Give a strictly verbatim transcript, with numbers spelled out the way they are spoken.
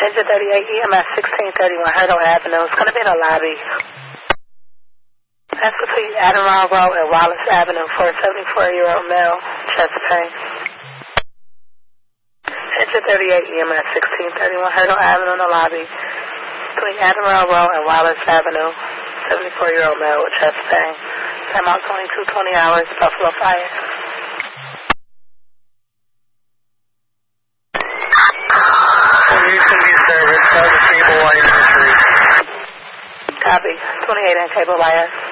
Engine thirty-eight, E M S sixteen thirty-one Hurdle Avenue. It's going to be in the lobby. That's between Admiral Road and Wallace Avenue for a seventy-four-year-old male, chest pain. Engine thirty-eight, E M S sixteen thirty-one Hurdle Avenue in the lobby. Between Admiral Road and Wallace Avenue, seventy-four-year-old male with chest pain. Time out twenty-two twenty hours, Buffalo Fire. Houston, East Service, Sergeant Cable Wire. Copy. twenty-eight and Cable Wire.